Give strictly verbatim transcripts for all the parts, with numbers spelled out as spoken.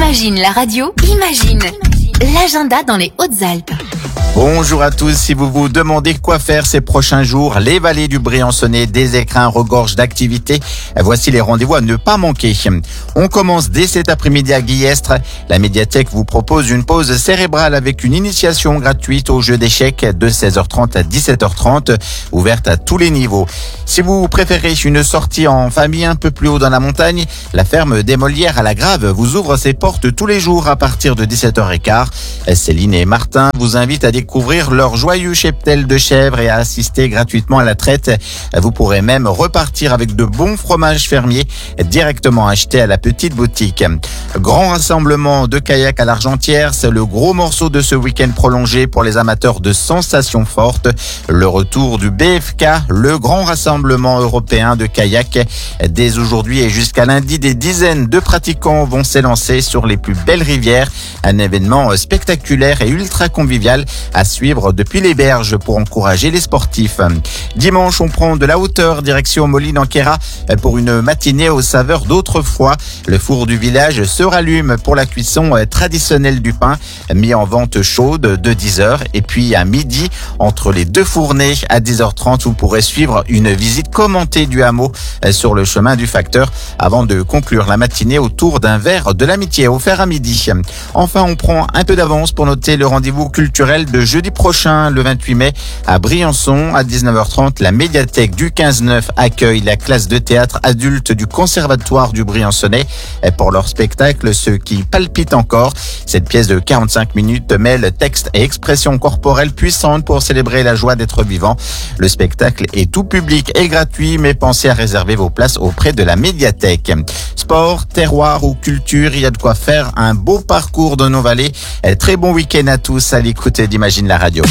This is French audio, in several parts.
Imagine la radio, imagine l'agenda dans les Hautes-Alpes. Bonjour à tous, si vous vous demandez quoi faire ces prochains jours, les vallées du Briançonnais, des écrins regorgent d'activités. Voici les rendez-vous à ne pas manquer. On commence dès cet après-midi à Guillestre. La médiathèque vous propose une pause cérébrale avec une initiation gratuite au jeu d'échecs de seize heures trente à dix-sept heures trente, ouverte à tous les niveaux. Si vous préférez une sortie en famille un peu plus haut dans la montagne, la ferme des Molières à la Grave vous ouvre ses portes tous les jours à partir de dix-sept heures quinze. Céline et Martin vous invitent à découvrir leur joyeux cheptel de chèvres et à assister gratuitement à la traite. Vous pourrez même repartir avec de bons fromages fermiers directement achetés à la petite boutique. Grand rassemblement de kayak à l'Argentière, c'est le gros morceau de ce week-end prolongé pour les amateurs de sensations fortes. Le retour du B F K, le grand rassemblement européen de kayak. Dès aujourd'hui et jusqu'à lundi, des dizaines de pratiquants vont s'élancer sur les plus belles rivières. Un événement spectaculaire et ultra convivial à suivre depuis les berges pour encourager les sportifs. Dimanche, on prend de la hauteur direction Molines-en-Queyras pour une matinée aux saveurs d'autrefois. Le four du village se rallume pour la cuisson traditionnelle du pain, mis en vente chaude de dix heures. Et puis à midi, entre les deux fournées à dix heures trente, vous pourrez suivre une visite commentée du hameau sur le chemin du facteur avant de conclure la matinée autour d'un verre de l'amitié offert à midi. Enfin, on prend un peu d'avance pour noter le rendez-vous culturel de jeudi prochain, le vingt-huit mai, à Briançon, à dix-neuf heures trente. La médiathèque du quinze neuf accueille la classe de théâtre adulte du Conservatoire du Briançonnais pour leur spectacle Ce qui palpite encore. Cette pièce de quarante-cinq minutes mêle texte et expression corporelle puissante pour célébrer la joie d'être vivant. Le spectacle est tout public et gratuit, mais pensez à réserver vos places auprès de la médiathèque. Sport, terroir ou culture, il y a de quoi faire un beau parcours de nos vallées. Très bon week-end à tous à l'écoute d'Imagine la radio.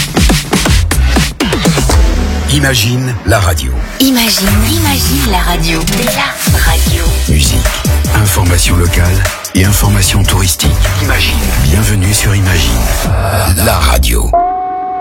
Imagine la radio. Imagine, imagine la radio. La radio. Musique, information locale et information touristique. Imagine. Bienvenue sur Imagine la radio.